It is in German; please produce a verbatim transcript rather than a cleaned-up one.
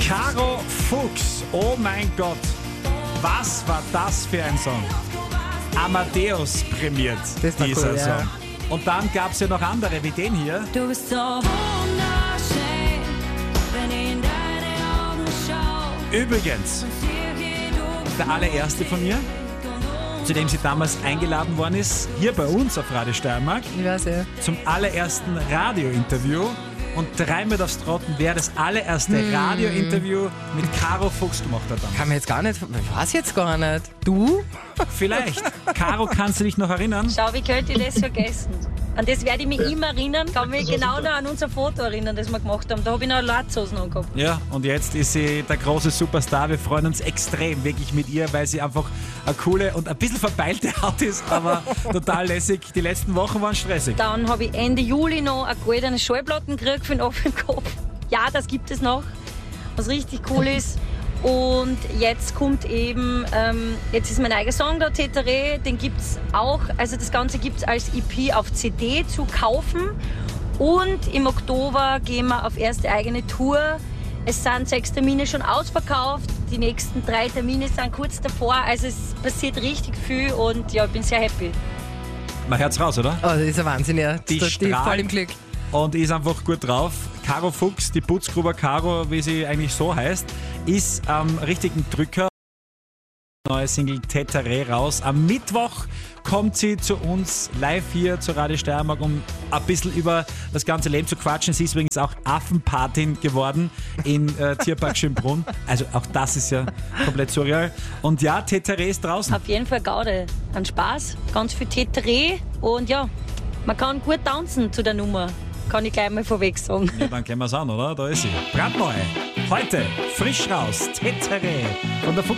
Caro Fuchs, oh mein Gott, was war das für ein Song? Amadeus prämiert Das war dieser cool, ja. Song. Und dann gab es ja noch andere, wie den hier. Du bist so wunderschön, wenn ich in deine Augen schau. Übrigens, der allererste von mir, zu dem sie damals eingeladen worden ist, hier bei uns auf Radio Steiermark, Ich weiß ja. zum allerersten Radiointerview. Und dreimal aufs Trotten, wer das allererste Hm. Radiointerview mit Caro Fuchs gemacht hat damals. Kann mir jetzt gar nicht. Ich weiß jetzt gar nicht. Du? Vielleicht. Caro, kannst du dich noch erinnern? Schau, wie könnte ich das vergessen? An das werde ich mich immer erinnern. Kann mich genau noch an unser Foto erinnern, das wir gemacht haben. Da habe ich noch Latzhosen angehabt. Ja, und jetzt ist sie der große Superstar. Wir freuen uns extrem wirklich mit ihr, weil sie einfach eine coole und ein bisschen verbeilte Haut ist, aber total lässig. Die letzten Wochen waren stressig. Dann habe ich Ende Juli noch eine goldene Schallplatten gekriegt für den offenen Kopf. Ja, das gibt es noch, was richtig cool ist. Und jetzt kommt eben, ähm, jetzt ist mein eigener Song da, Tetere, den gibt es auch, also das Ganze gibt es als E P auf C D zu kaufen. Und im Oktober gehen wir auf erste eigene Tour. Es sind sechs Termine schon ausverkauft, die nächsten drei Termine sind kurz davor, also es passiert richtig viel und ja, ich bin sehr happy. Man hört's raus, oder? Oh, das ist ein Wahnsinn, ja. Die Da steht strahlt. voll im Glück. Und ist einfach gut drauf. Caro Fuchs, die Putzgruber Caro, wie sie eigentlich so heißt, ist am richtigen Drücker. Neue Single Tetere raus. Am Mittwoch kommt sie zu uns live hier zur Radio Steiermark, um ein bisschen über das ganze Leben zu quatschen. Sie ist übrigens auch Affenpatin geworden in äh, Tierpark Schönbrunn. Also auch das ist ja komplett surreal. Und ja, Tetere ist draußen. Auf jeden Fall Gaude, an Spaß, ganz viel Tetere und ja, man kann gut tanzen zu der Nummer. Kann ich gleich mal vorweg sagen. Ja, dann kennen wir es an, oder? Da ist sie. Brandneu. Heute frisch raus. Tetere von der Fuchs.